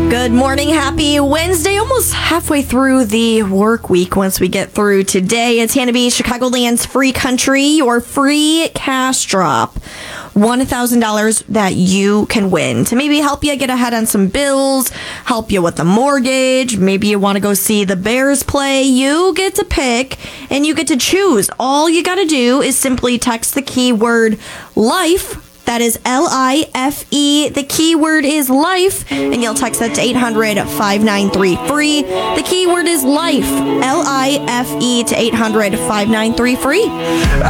Good morning. Happy Wednesday. Almost halfway through the work week once we get through today. It's Hannah B, Chicagoland's free country, your free cash drop. $1,000 that you can win to maybe help you get ahead on some bills, help you with the mortgage. Maybe you want to go see the Bears play. You get to pick and you get to choose. All you got to do is simply text the keyword LIFE. That is LIFE. The keyword is life, and you'll text that to 800-593-FREE. The keyword is life, LIFE, to 800-593-FREE.